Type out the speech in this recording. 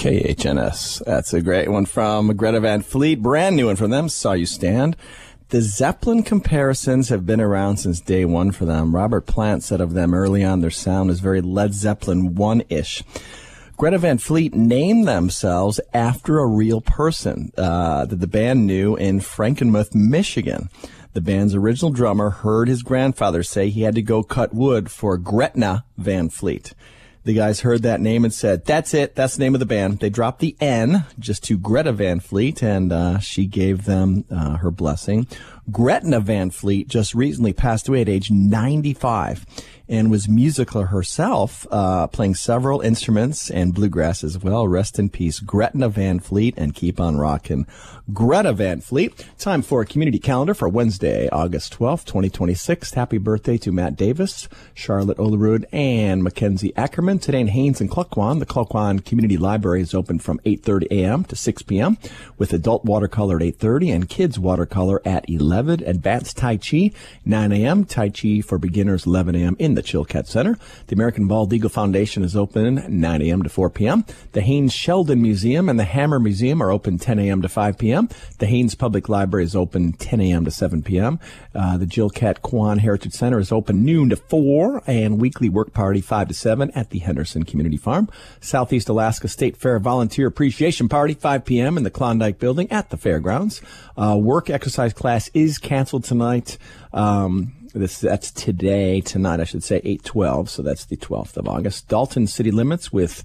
KHNS. That's a great one from Greta Van Fleet. Brand new one from them, Saw You Stand. The Zeppelin comparisons have been around since day one for them. Robert Plant said of them early on, their sound is very Led Zeppelin 1-ish. Greta Van Fleet named themselves after a real person that the band knew in Frankenmuth, Michigan. The band's original drummer heard his grandfather say he had to go cut wood for Gretna Van Fleet. The guys heard that name and said, that's it. That's the name of the band. They dropped the N just to Greta Van Fleet, and she gave them her blessing. Gretna Van Fleet just recently passed away at age 95 and was musical herself, playing several instruments and bluegrass as well. Rest in peace, Gretna Van Fleet, and keep on rocking, Greta Van Fleet. Time for a community calendar for Wednesday, August 12th, 2026. Happy birthday to Matt Davis, Charlotte Olerud, and Mackenzie Ackerman. Today in Haines and Klukwan, the Klukwan Community Library is open from 8:30 a.m. to 6 p.m. with adult watercolor at 8:30 and kids watercolor at 11. Advanced Tai Chi, 9 a.m. Tai Chi for beginners, 11 a.m. in the Chilkat Center. The American Bald Eagle Foundation is open 9 a.m. to 4 p.m. The Haines Sheldon Museum and the Hammer Museum are open 10 a.m. to 5 p.m. The Haines Public Library is open 10 a.m. to 7 p.m. The Chilkat Kwan Heritage Center is open noon to 4, and weekly work party 5 to 7 at the Henderson Community Farm. Southeast Alaska State Fair Volunteer Appreciation Party, 5 p.m. in the Klondike Building at the fairgrounds. Work exercise class is canceled tonight. That's tonight, I should say, 8/12, so that's the 12th of August. Dalton City Limits with